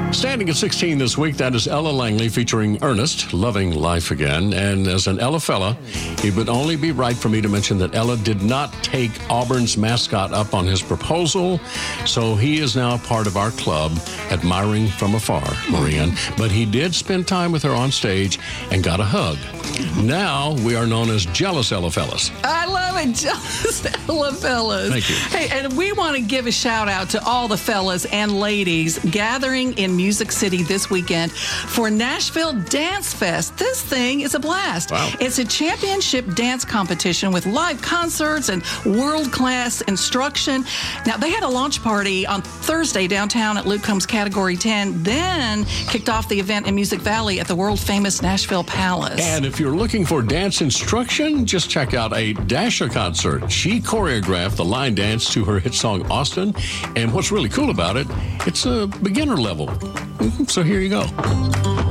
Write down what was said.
Standing at 16 this week, that is Ella Langley featuring Ernest, Loving Life Again. And as an Ella fella, it would only be right for me to mention that Ella did not take Auburn's mascot up on his proposal, so he is now part of our club, admiring from afar, Marianne. But he did spend time with her on stage and got a hug. Now we are known as Jealous Ella Fellas. I love it, Jealous Ella Fellas. Thank you. Hey, and we want to give a shout out to all the fellas and ladies gathering in Music City this weekend for Nashville Dance Fest. This thing is a blast. Wow. It's a championship dance competition with live concerts and world-class instruction. Now, they had a launch party on Thursday downtown at Luke Combs Category 10, then kicked off the event in Music Valley at the world-famous Nashville Palace. And if you're looking for dance instruction, just check out a Dasha concert. She choreographed the line dance to her hit song Austin. And what's really cool about it, it's a beginner level. So here you go.